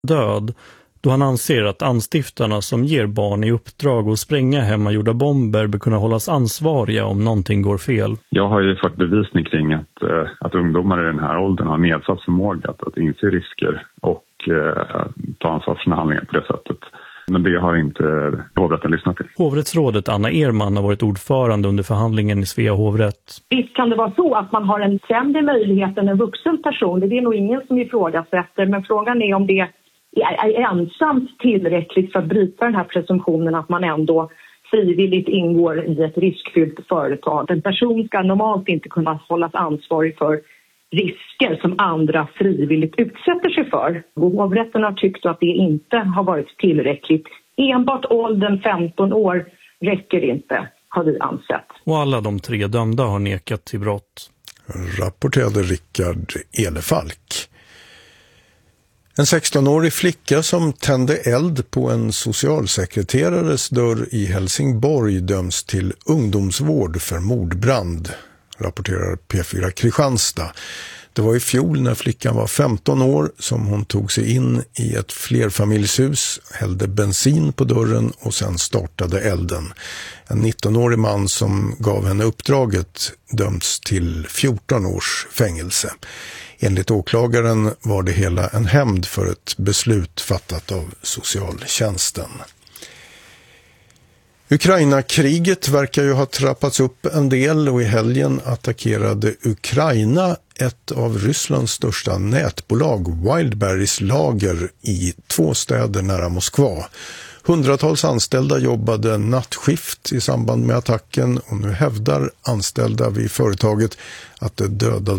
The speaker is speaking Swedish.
död, då han anser att anstiftarna som ger barn i uppdrag att spränga hemmagjorda bomber bör kunna hållas ansvariga om någonting går fel. Jag har ju fått bevisning kring att ungdomar i den här åldern har nedsatt förmåga att inse risker och ta ansvar för sina handlingar på det sättet. Men det har inte hovrätten lyssnat till. Hovrättsrådet Anna Erman har varit ordförande under förhandlingen i Svea hovrätt. Visst kan det vara så att man har en sämre möjlighet än en vuxen person. Det är nog ingen som ifrågasätter. Men frågan är om det är ensamt tillräckligt för att bryta den här presumtionen att man ändå frivilligt ingår i ett riskfyllt företag. En person ska normalt inte kunna hållas ansvarig för risker som andra frivilligt utsätter sig för. Hovrätten har tyckt att det inte har varit tillräckligt. Enbart åldern 15 år räcker inte, har vi ansett. Och alla de 3 dömda har nekat till brott. Rapporterade Rickard Elefalk. En 16-årig flicka som tände eld på en socialsekreterares dörr i Helsingborg döms till ungdomsvård för mordbrand, rapporterar P4 Kristianstad. Det var i fjol när flickan var 15 år som hon tog sig in i ett flerfamiljshus, hällde bensin på dörren och sen startade elden. En 19-årig man som gav henne uppdraget dömts till 14 års fängelse. Enligt åklagaren var det hela en hämnd för ett beslut fattat av socialtjänsten. Ukraina-kriget verkar ju ha trappats upp en del och i helgen attackerade Ukraina ett av Rysslands största nätbolag, Wildberries lager i 2 städer nära Moskva. Hundratals anställda jobbade nattskift i samband med attacken och nu hävdar anställda vid företaget att det dödade